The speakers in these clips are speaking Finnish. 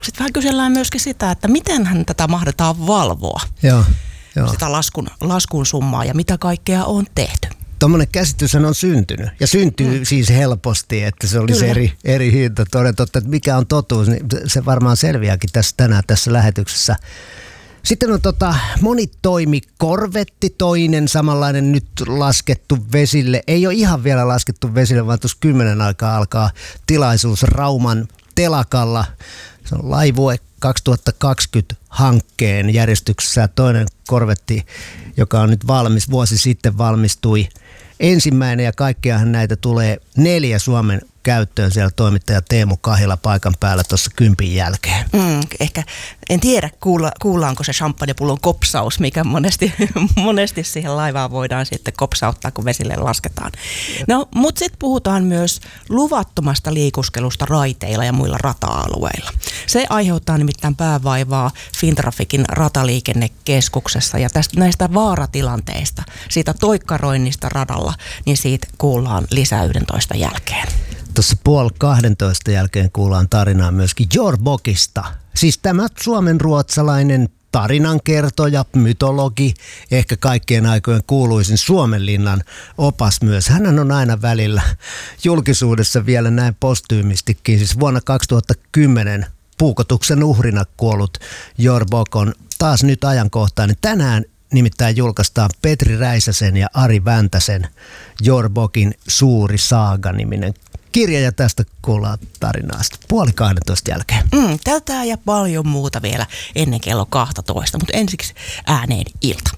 Sitten vähän kysellään myöskin sitä, että mitenhän tätä mahdetaan valvoa. Joo. Sitä laskun summaa ja mitä kaikkea on tehty. Tuommoinen käsityshän on syntynyt ja syntyy siis helposti, että se olisi eri hinta. Toden totta, että mikä on totuus, niin se varmaan selviääkin tänään tässä lähetyksessä. Sitten on monitoimikorvetti, toinen samanlainen nyt laskettu vesille. Ei ole ihan vielä laskettu vesille, vaan tuossa 10 aikaa alkaa tilaisuus Rauman telakalla. Se on Laivue 2020-hankkeen järjestyksessä toinen korvetti, joka on nyt valmis, vuosi sitten valmistui. Ensimmäinen ja kaikkiahan näitä tulee 4 Suomen käyttöön siellä toimittaja Teemu Kahila paikan päällä tuossa 10 jälkeen. Ehkä en tiedä, kuullaanko se champagnepullon kopsaus, mikä monesti siihen laivaan voidaan sitten kopsauttaa, kun vesille lasketaan. No, mutta sitten puhutaan myös luvattomasta liikuskelusta raiteilla ja muilla rata-alueilla. Se aiheuttaa nimittäin päävaivaa Fintraficin rataliikennekeskuksessa ja näistä vaaratilanteista, siitä toikkaroinnista radalla, niin siitä kuullaan lisää 11 jälkeen. Tuossa 11:30 jälkeen kuullaan tarinaa myöskin Jorbokista. Siis tämä suomen-ruotsalainen tarinankertoja, mytologi, ehkä kaikkien aikojen kuuluisin Suomenlinnan opas myös. Hän on aina välillä julkisuudessa vielä näin postyymistikin. Siis vuonna 2010 puukotuksen uhrina kuollut Jorbok on taas nyt ajankohtainen. Tänään nimittäin julkaistaan Petri Räisäsen ja Ari Väntäsen Jorbokin suuri saaga-niminen kirja ja tästä kuullaan tarinaa 11:30 jälkeen. Tätä ja paljon muuta vielä ennen kello 12, mutta ensiksi ääneen ilta.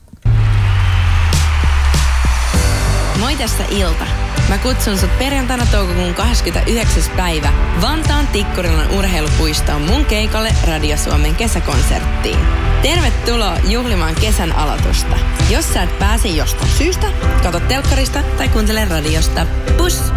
Moi, tässä Ilta. Mä kutsun sut perjantaina toukokuun 29. päivä Vantaan Tikkurilan urheilupuistoon mun keikalle Radio Suomen kesäkonserttiin. Tervetuloa juhlimaan kesän aloitusta. Jos sä et pääse jostain syystä, katso telkkarista tai kuuntele radiosta. Pus!